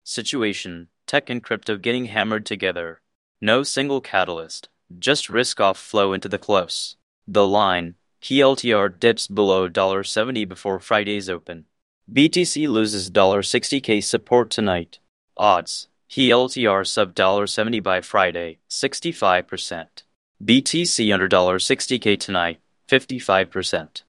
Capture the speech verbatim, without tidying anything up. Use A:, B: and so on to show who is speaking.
A: Situation: tech and crypto getting hammered together. No single catalyst, just risk-off flow into the close. The line: H E L T R dips below one dollar seventy before Friday's open. B T C loses one dollar sixty K support tonight. Odds: H E L T R sub one dollar seventy by Friday, sixty-five percent. B T C under one dollar sixty K tonight, fifty-five percent.